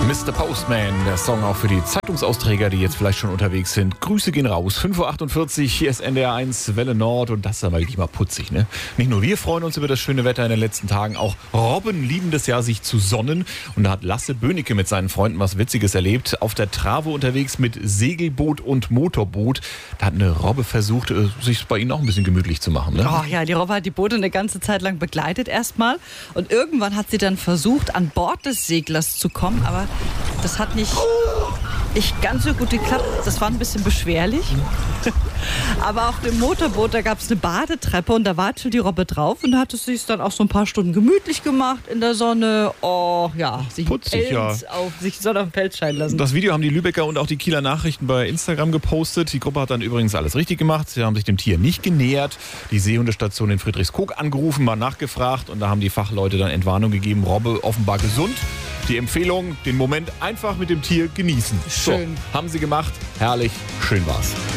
Mr. Postman, der Song auch für die Zeitungsausträger, die jetzt vielleicht schon unterwegs sind. Grüße gehen raus. 5.48 Uhr, hier ist NDR1 Welle Nord und das ist aber wirklich mal putzig, ne? Nicht nur wir freuen uns über das schöne Wetter in den letzten Tagen, auch Robben lieben das ja, sich zu sonnen. Und da hat Lasse Böhnecke mit seinen Freunden was Witziges erlebt. Auf der Trave unterwegs mit Segelboot und Motorboot. Da hat eine Robbe versucht, sich bei ihnen auch ein bisschen gemütlich zu machen, ne? Oh ja, die Robbe hat die Boote eine ganze Zeit lang begleitet erstmal. Und irgendwann hat sie dann versucht, an Bord des Seglers zu kommen, aber das hat nicht ganz so gut geklappt. Das war ein bisschen beschwerlich. Aber auf dem Motorboot, da gab es eine Badetreppe und da war schon die Robbe drauf und da hat es sich dann auch so ein paar Stunden gemütlich gemacht in der Sonne. Oh ja, sich Putzig, sich Sonne auf den Pelz scheinen lassen. Das Video haben die Lübecker und auch die Kieler Nachrichten bei Instagram gepostet. Die Gruppe hat dann übrigens alles richtig gemacht. Sie haben sich dem Tier nicht genähert. Die Seehundestation in Friedrichskoog angerufen, mal nachgefragt und da haben die Fachleute dann Entwarnung gegeben. Robbe offenbar gesund. Die Empfehlung, den Moment einfach mit dem Tier genießen. Schön. So, haben sie gemacht. Herrlich. Schön war's.